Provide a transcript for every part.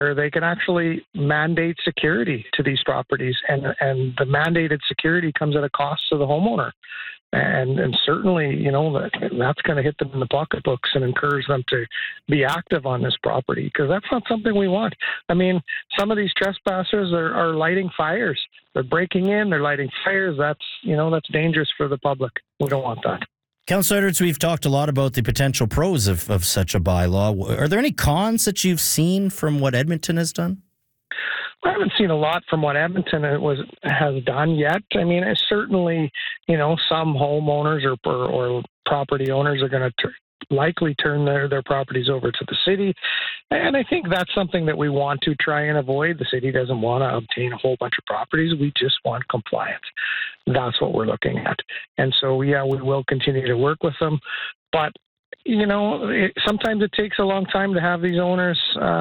where they can actually mandate security to these properties, and the mandated security comes at a cost to the homeowner. And certainly, that's going to hit them in the pocketbooks and encourage them to be active on this property, because that's not something we want. I mean, some of these trespassers are lighting fires. They're breaking in, they're lighting fires. That's dangerous for the public. We don't want that. Councillor Edwards, we've talked a lot about the potential pros of such a bylaw. Are there any cons that you've seen from what Edmonton has done? I haven't seen a lot from what Edmonton has done yet. I mean, certainly, some homeowners or property owners are going to likely turn their properties over to the city. And I think that's something that we want to try and avoid. The city doesn't want to obtain a whole bunch of properties. We just want compliance. That's what we're looking at. And so, yeah, we will continue to work with them. But, sometimes it takes a long time to have these owners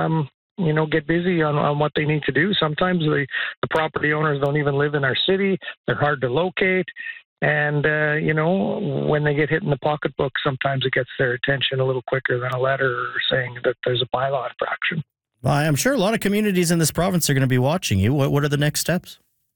get busy on what they need to do. Sometimes the property owners don't even live in our city. They're hard to locate. And, when they get hit in the pocketbook, sometimes it gets their attention a little quicker than a letter saying that there's a bylaw infraction. Well, I'm sure a lot of communities in this province are going to be watching you. What are the next steps?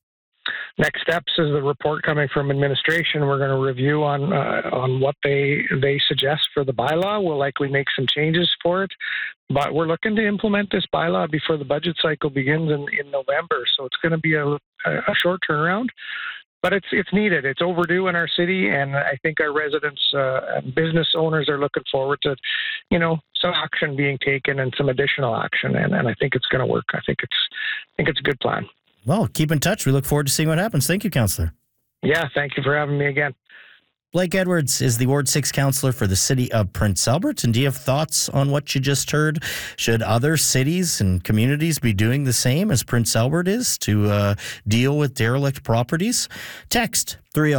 Next steps is the report coming from administration. We're going to review on what they suggest for the bylaw. We'll likely make some changes for it, but we're looking to implement this bylaw before the budget cycle begins in November. So it's going to be a short turnaround, but it's needed. It's overdue in our city, and I think our residents and business owners are looking forward to, some action being taken and some additional action, and I think it's going to work. I think it's a good plan. Well, keep in touch. We look forward to seeing what happens. Thank you, Councillor. Yeah, thank you for having me again. Blake Edwards is the Ward 6 councillor for the city of Prince Albert. And do you have thoughts on what you just heard? Should other cities and communities be doing the same as Prince Albert is to deal with derelict properties? Text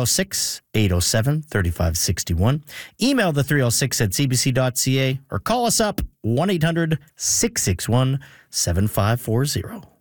306-807-3561. Email the 306@cbc.ca or call us up 1-800-661-7540.